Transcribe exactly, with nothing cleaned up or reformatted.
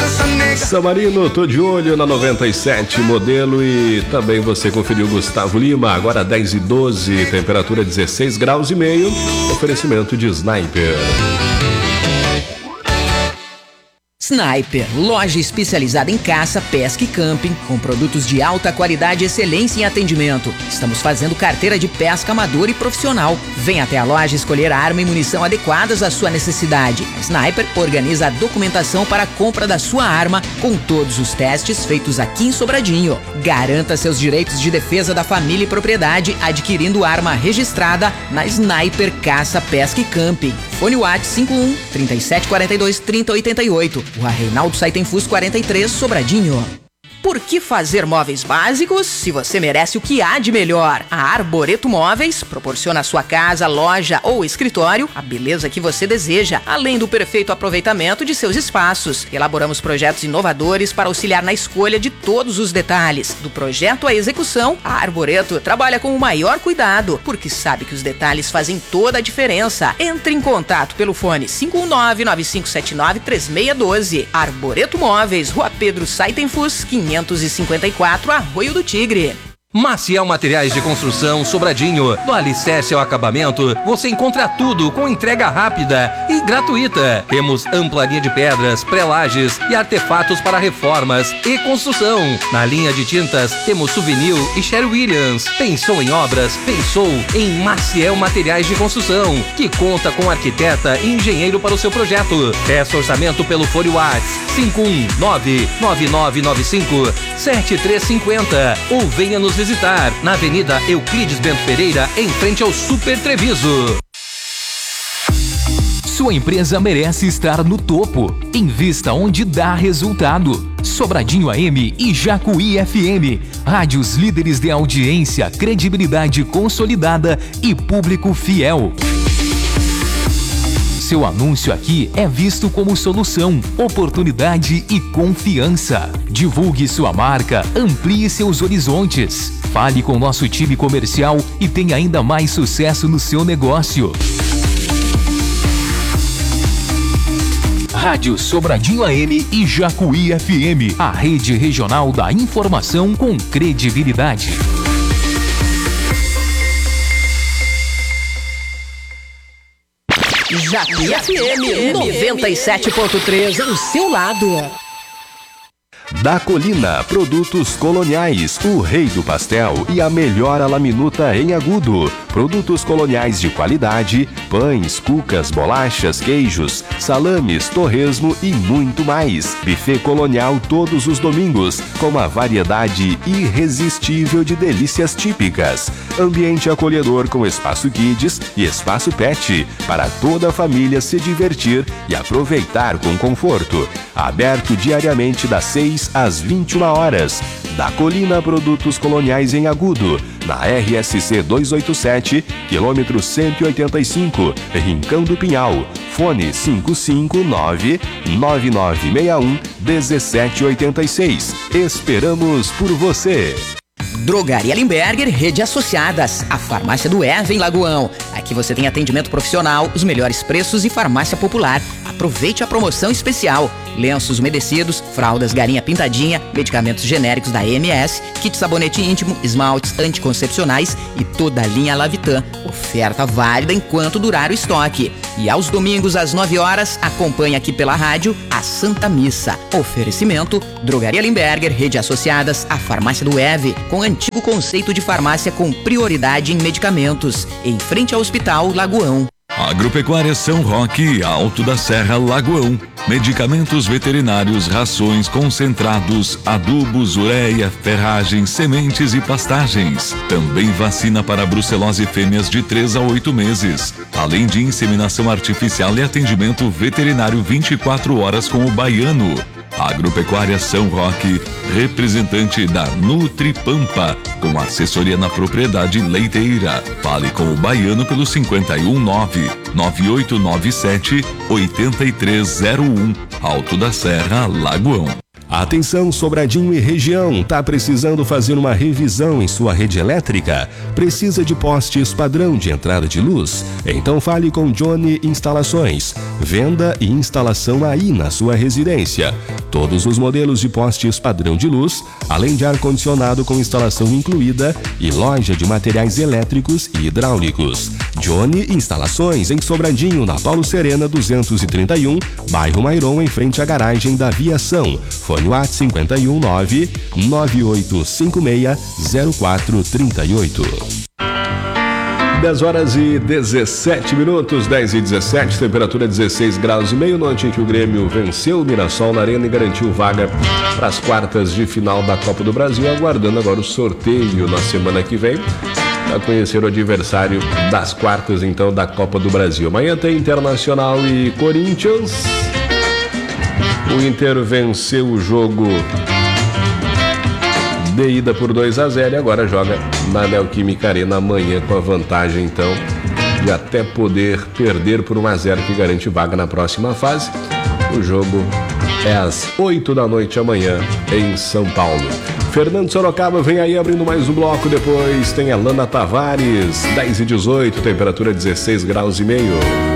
Samarino, tô de olho na noventa e sete modelo e também você conferiu Gustavo Lima, agora dez e doze, temperatura dezesseis graus e meio, oferecimento de Sniper. Sniper, loja especializada em caça, pesca e camping, com produtos de alta qualidade e excelência em atendimento. Estamos fazendo carteira de pesca amador e profissional. Venha até a loja escolher a arma e munição adequadas à sua necessidade. A Sniper organiza a documentação para a compra da sua arma, com todos os testes feitos aqui em Sobradinho. Garanta seus direitos de defesa da família e propriedade adquirindo arma registrada na Sniper Caça, Pesca e Camping. Fone WhatsApp cinco um, trinta e sete, quarenta e dois, trinta, oitenta e oito. Rua Reinaldo Saitenfus quarenta e três, Sobradinho. Por que fazer móveis básicos se você merece o que há de melhor? A Arboreto Móveis proporciona à sua casa, loja ou escritório a beleza que você deseja, além do perfeito aproveitamento de seus espaços. Elaboramos projetos inovadores para auxiliar na escolha de todos os detalhes. Do projeto à execução, a Arboreto trabalha com o maior cuidado, porque sabe que os detalhes fazem toda a diferença. Entre em contato pelo fone cinco um nove, nove cinco sete nove, três seis um dois. Arboreto Móveis, Rua Pedro Saitenfus, quinhentos e cinquenta e quatro, Arroio do Tigre. Maciel Materiais de Construção Sobradinho. Do alicerce ao acabamento, você encontra tudo com entrega rápida e gratuita. Temos ampla linha de pedras, pré-lajes e artefatos para reformas e construção. Na linha de tintas, temos Souvenir e Sherwin Williams. Pensou em obras? Pensou em Maciel Materiais de Construção, que conta com arquiteta e engenheiro para o seu projeto. Peça orçamento pelo fone WhatsApp cinco um nove, nove nove nove cinco, sete três cinco zero ou venha nos visitar na Avenida Euclides Bento Pereira, em frente ao Super Treviso. Sua empresa merece estar no topo. Invista onde dá resultado. Sobradinho A M e Jacuí F M. Rádios líderes de audiência, credibilidade consolidada e público fiel. Seu anúncio aqui é visto como solução, oportunidade e confiança. Divulgue sua marca, amplie seus horizontes. Fale com nosso time comercial e tenha ainda mais sucesso no seu negócio. Rádio Sobradinho A M e Jacuí F M, a rede regional da informação com credibilidade. Jacuí F M noventa e sete ponto três, ao seu lado. Da Colina, produtos coloniais, o rei do pastel e a melhor alaminuta em agudo. Produtos coloniais de qualidade, pães, cucas, bolachas, queijos, salames, torresmo e muito mais. Buffet colonial todos os domingos, com uma variedade irresistível de delícias típicas. Ambiente acolhedor com espaço kids e espaço pet, para toda a família se divertir e aproveitar com conforto. Aberto diariamente das seis às vinte e uma horas. Da Colina, produtos coloniais em agudo, na R S C duzentos e oitenta e sete, quilômetro cento e oitenta e cinco, Rincão do Pinhal. Fone cinco cinco nove, nove nove seis um, um sete oito seis. Esperamos por você. Drogaria Limberger, Rede Associadas, a farmácia do Erva em Lagoão. Aqui você tem atendimento profissional, os melhores preços e farmácia popular. Aproveite a promoção especial. Lenços umedecidos, fraldas Galinha Pintadinha, medicamentos genéricos da A M S, kit sabonete íntimo, esmaltes anticoncepcionais e toda a linha Lavitan. Oferta válida enquanto durar o estoque. E aos domingos às nove horas, acompanhe aqui pela rádio a Santa Missa. Oferecimento: Drogaria Limberger, Rede Associadas, a farmácia do Eve, com antigo conceito de farmácia com prioridade em medicamentos, em frente ao Hospital Lagoão. Agropecuária São Roque, Alto da Serra, Lagoão. Medicamentos veterinários, rações, concentrados, adubos, ureia, ferragens, sementes e pastagens. Também vacina para brucelose fêmeas de três a oito meses. Além de inseminação artificial e atendimento veterinário vinte e quatro horas com o baiano. Agropecuária São Roque, representante da Nutripampa, com assessoria na propriedade leiteira. Fale com o baiano pelo cinquenta e um nove, nove oito nove sete, oito três zero um, Alto da Serra, Lagoão. Atenção, Sobradinho e região, tá precisando fazer uma revisão em sua rede elétrica? Precisa de postes padrão de entrada de luz? Então fale com Johnny Instalações. Venda e instalação aí na sua residência. todos os modelos de postes padrão de luz, além de ar-condicionado com instalação incluída e loja de materiais elétricos e hidráulicos. Johnny Instalações em Sobradinho, na Paulo Serena duzentos e trinta e um, bairro Mairon, em frente à garagem da Viação. Fone WhatsApp cinco um nove nove oito cinco seis zero quatro três oito. dez horas e dezessete minutos, dez e dezessete, temperatura dezesseis graus e meio. Noite em que o Grêmio venceu o Mirassol na Arena e garantiu vaga para as quartas de final da Copa do Brasil, aguardando agora o sorteio na semana que vem para conhecer o adversário das quartas então da Copa do Brasil. Amanhã tem Internacional e Corinthians. O Inter venceu o jogo de ida por dois a zero e agora joga na Neoquímica Arena amanhã com a vantagem então de até poder perder por um a zero, que garante vaga na próxima fase. O jogo é às oito da noite amanhã em São Paulo. Fernando Sorocaba vem aí abrindo mais um bloco, depois tem a Lana Tavares, dez e dezoito, temperatura dezesseis graus e meio.